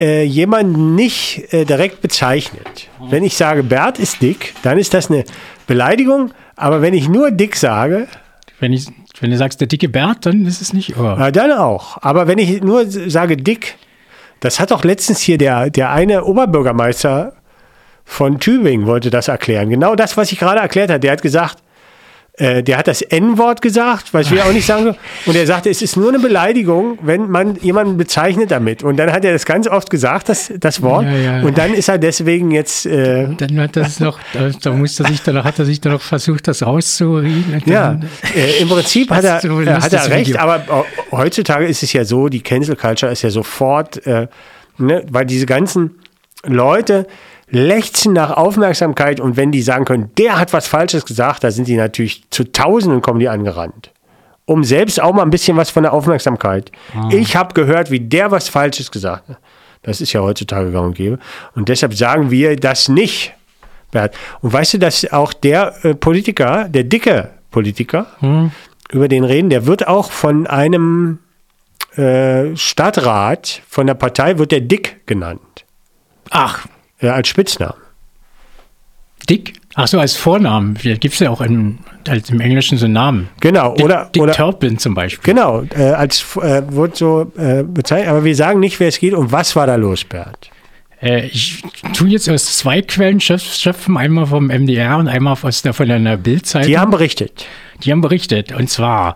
jemanden nicht direkt bezeichnet. Wenn ich sage, Bert ist dick, dann ist das eine Beleidigung. Aber wenn ich nur dick sage... Wenn du sagst, der dicke Bert, dann ist es nicht... Oh. Dann auch. Aber wenn ich nur sage dick, das hat doch letztens hier der eine Oberbürgermeister von Tübingen wollte das erklären. Genau das, was ich gerade erklärt habe. Der hat gesagt, der hat das N-Wort gesagt, was wir auch nicht sagen. Und er sagte, es ist nur eine Beleidigung, wenn man jemanden bezeichnet damit. Und dann hat er das ganz oft gesagt, das Wort. Ja. Und dann ist er deswegen jetzt... dann hat er hat er sich dann noch versucht, das rauszureden. Ja, im Prinzip hat er recht, Video. Aber heutzutage ist es ja so, die Cancel Culture ist ja sofort, weil diese ganzen Leute lechzen nach Aufmerksamkeit und wenn die sagen können, der hat was Falsches gesagt, da sind die natürlich zu Tausenden kommen die angerannt. Um selbst auch mal ein bisschen was von der Aufmerksamkeit. Ich habe gehört, wie der was Falsches gesagt hat. Das ist ja heutzutage gang und gäbe. Und deshalb sagen wir das nicht, Bert. Und weißt du, dass auch der Politiker, der dicke Politiker, über den reden, der wird auch von einem Stadtrat, von der Partei, wird der Dick genannt. Ach, ja, als Spitznamen. Dick? Ach so, als Vornamen. Gibt es ja auch im Englischen so einen Namen. Genau. Dick Turpin zum Beispiel. Genau, wird so bezeichnet. Aber wir sagen nicht, wer es geht und was war da los, Bert? Ich tue jetzt aus 2 Quellen schöpfen, einmal vom MDR und einmal von der Bild-Zeitung. Die haben berichtet. Und zwar,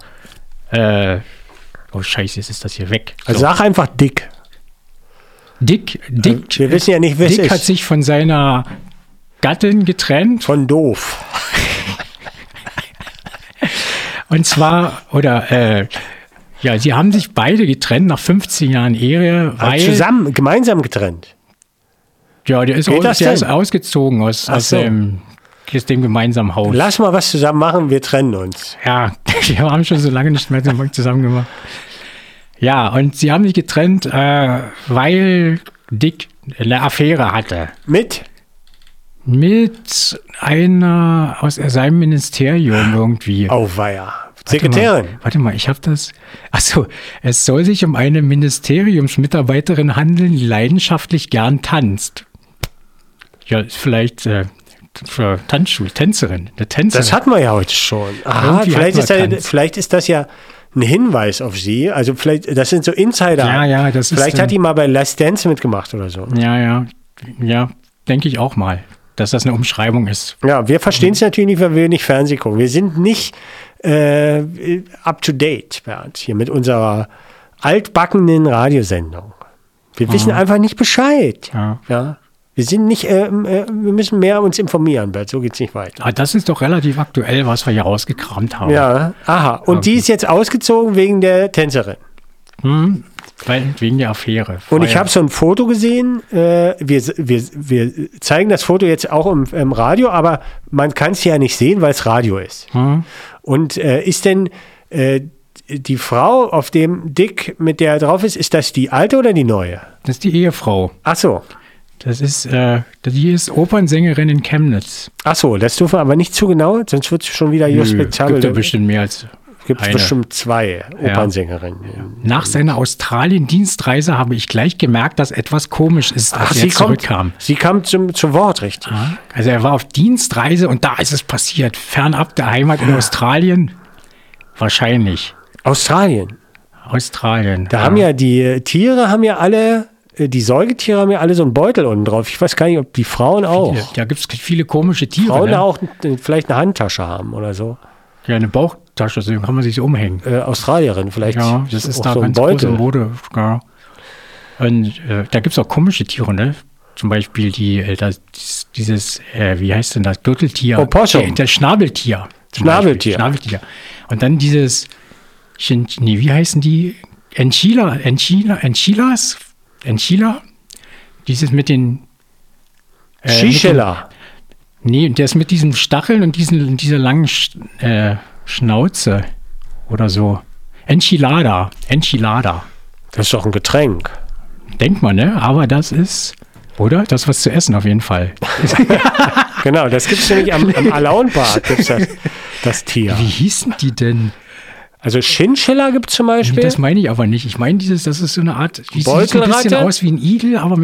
oh Scheiße, jetzt ist das hier weg. Also sag einfach Dick. Dick. Wir wissen ja nicht, wer es ist. Dick hat sich von seiner Gattin getrennt. Von doof. Und zwar, sie haben sich beide getrennt nach 15 Jahren Ehe. Gemeinsam getrennt? Ja, der ist ausgezogen aus dem gemeinsamen Haus. Lass mal was zusammen machen, wir trennen uns. Ja, wir haben schon so lange nicht mehr zusammen gemacht. Ja, und sie haben sich getrennt, weil Dick eine Affäre hatte. Mit einer aus seinem Ministerium irgendwie. Auweia. Sekretärin. Warte mal, ich habe das. Achso, es soll sich um eine Ministeriumsmitarbeiterin handeln, die leidenschaftlich gern tanzt. Ja, vielleicht für Tänzerin. Eine Tänzerin. Das hatten wir ja heute schon. Aha, vielleicht ist das ja ein Hinweis auf sie. Also vielleicht, das sind so Insider. Ja, das ist. Vielleicht hat die mal bei Last Dance mitgemacht oder so. Ja, denke ich auch mal, dass das eine Umschreibung ist. Ja, wir verstehen es natürlich nicht, weil wir nicht Fernsehen gucken. Wir sind nicht up to date, Bernd, hier mit unserer altbackenen Radiosendung. Wir wissen einfach nicht Bescheid. Ja. Wir sind nicht, wir müssen mehr uns informieren, Bert, so geht's nicht weiter. Das ist doch relativ aktuell, was wir hier rausgekramt haben. Ja, aha. Und die ist jetzt ausgezogen wegen der Tänzerin. Wegen der Affäre. Und ich habe so ein Foto gesehen, wir zeigen das Foto jetzt auch im Radio, aber man kann es ja nicht sehen, weil es Radio ist. Und ist denn die Frau, auf dem Dick mit der drauf ist das die alte oder die neue? Das ist die Ehefrau. Ach so. Die ist Opernsängerin in Chemnitz. Ach so, das dürfen wir aber nicht zu genau, sonst wird es schon wieder respektabel. Gibt bestimmt mehr als Gibt es bestimmt 2 Opernsängerinnen. Ja. Nach seiner Australien-Dienstreise habe ich gleich gemerkt, dass etwas komisch ist, als er zurückkam. Sie kam zum Wort, richtig. Also er war auf Dienstreise und da ist es passiert. Fernab der Heimat in Australien. Wahrscheinlich. Australien. Da haben ja die Tiere, die Säugetiere haben ja alle so einen Beutel unten drauf. Ich weiß gar nicht, ob die Frauen auch. Da gibt es viele komische Tiere. Frauen auch vielleicht eine Handtasche haben oder so. Ja, eine Bauchtasche, so kann man sich so umhängen. Australierin vielleicht. Ja, das ist da so ganz große Mode. Ja. Und da gibt es auch komische Tiere, ne? Zum Beispiel dieses, wie heißt denn das, Gürteltier? Opossum. Das Schnabeltier. Schnabeltier. Und dann dieses, wie heißen die? Enchilas? Dieses mit den Shishela. Nee, der ist mit diesen Stacheln und dieser langen Schnauze oder so. Enchilada. Das ist doch ein Getränk. Denkt man, ne? Aber das ist, oder? Das ist was zu essen auf jeden Fall. Genau, das gibt es nämlich am Alaunbad, gibt's das Tier. Wie hießen die denn? Also Chinchilla gibt es zum Beispiel. Das meine ich aber nicht. Ich meine das ist so eine Art, die sieht so ein Beutelratte? bisschen aus wie ein Igel, aber